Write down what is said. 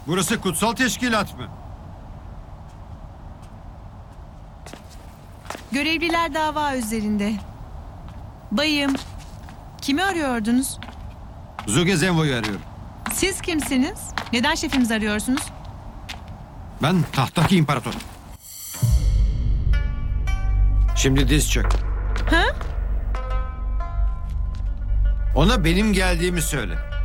Burası kutsal teşkilat mı? Görevliler dava üzerinde. Bayım, kimi arıyordunuz? Zugezenvo'yu arıyorum. Siz kimsiniz? Neden şefimizi arıyorsunuz? Ben tahtaki imparator. Şimdi diz çök. Ha? Ona benim geldiğimi söyle.